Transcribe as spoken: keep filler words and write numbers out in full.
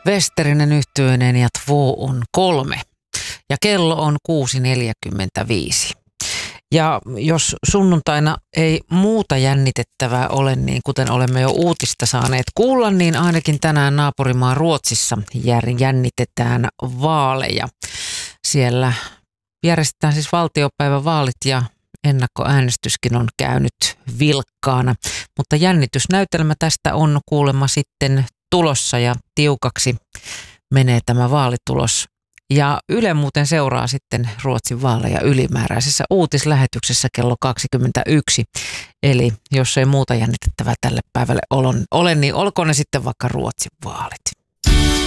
Westerinen yhtyeinen ja Två on kolme. Ja kello on kuusi neljäkymmentäviisi. Ja jos sunnuntaina ei muuta jännitettävää ole, niin kuten olemme jo uutista saaneet kuulla, niin ainakin tänään naapurimaa Ruotsissa jännitetään vaaleja. Siellä järjestetään siis valtiopäivävaalit ja ennakkoäänestyskin on käynyt vilkkaana. Mutta jännitysnäytelmä tästä on kuulemma sitten tulossa ja tiukaksi menee tämä vaalitulos. Ja Yle muuten seuraa sitten Ruotsin vaaleja ylimääräisessä uutislähetyksessä kello kaksikymmentäyksi. Eli jos ei muuta jännitettävää tälle päivälle ole, niin olkoon ne sitten vaikka Ruotsin vaalit.